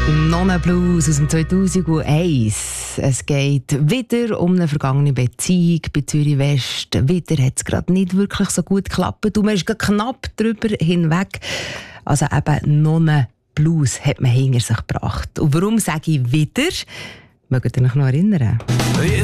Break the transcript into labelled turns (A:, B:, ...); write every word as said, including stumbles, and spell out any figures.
A: Nonna Blues aus dem zweitausendeins. Es geht wieder um eine vergangene Beziehung bei Zürich West. Wieder hat es gerade nicht wirklich so gut geklappt. Und man ist knapp darüber hinweg. Also eben Nonna Blues hat man hinter sich gebracht. Und warum sage ich wieder? Mögt ihr euch noch erinnern?